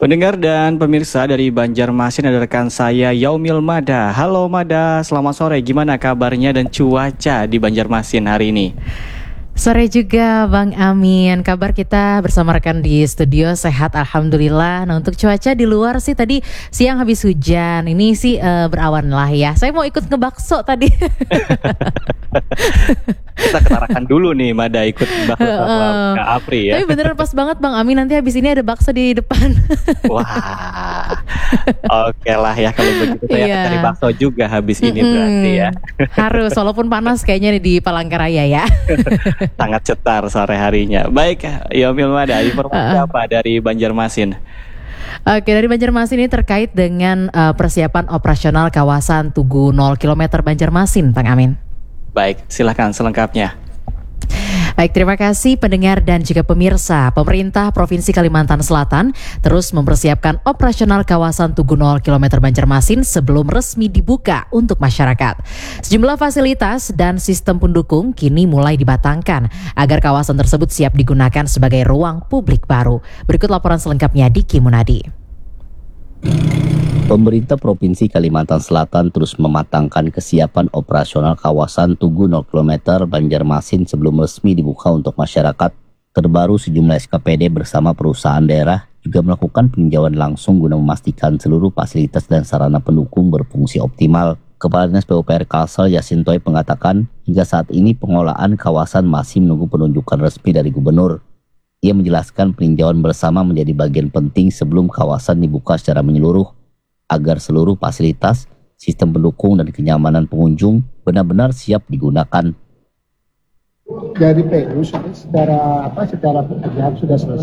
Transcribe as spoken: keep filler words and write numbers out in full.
Pendengar dan pemirsa dari Banjarmasin ada rekan saya Yaumil Mada. Halo Mada, selamat sore. Gimana kabarnya dan cuaca di Banjarmasin hari ini? Sore juga Bang Amin, kabar kita bersama rekan di studio sehat Alhamdulillah. Nah untuk cuaca di luar sih tadi siang habis hujan, ini sih uh, berawan lah ya. Saya mau ikut ngebakso tadi. Kita ketarakan dulu nih Mada ikut bakso sama Kak Apri ya. Tapi beneran pas banget Bang Amin, nanti habis ini ada bakso di depan. Wah, oke lah ya kalau begitu saya Iya. cari bakso juga habis ini Mm-mm. berarti ya. Harus, walaupun panas kayaknya di Palangkaraya ya. Sangat cetar sore harinya. Baik, Yaumil Mada, informasi Uh-uh. apa dari Banjarmasin? Oke, dari Banjarmasin ini terkait dengan uh, persiapan operasional kawasan Tugu nol kilometer Banjarmasin, Bang Amin. Baik, silahkan selengkapnya. Baik, terima kasih pendengar dan juga pemirsa. Pemerintah Provinsi Kalimantan Selatan terus mempersiapkan operasional kawasan Tugu nol kilometer Banjarmasin sebelum resmi dibuka untuk masyarakat. Sejumlah fasilitas dan sistem pendukung kini mulai dibatangkan agar kawasan tersebut siap digunakan sebagai ruang publik baru. Berikut laporan selengkapnya Diki Munadi. Pemerintah Provinsi Kalimantan Selatan terus mematangkan kesiapan operasional kawasan Tugu nol kilometer Banjarmasin sebelum resmi dibuka untuk masyarakat. Terbaru sejumlah S K P D bersama perusahaan daerah juga melakukan peninjauan langsung guna memastikan seluruh fasilitas dan sarana pendukung berfungsi optimal. Kepala Dinas P U P R Kalsel Yasintoy mengatakan hingga saat ini pengelolaan kawasan masih menunggu penunjukan resmi dari gubernur. Ia menjelaskan peninjauan bersama menjadi bagian penting sebelum kawasan dibuka secara menyeluruh, agar seluruh fasilitas, sistem pendukung dan kenyamanan pengunjung benar-benar siap digunakan. Dari P U secara apa secara pekerjaan sudah selesai.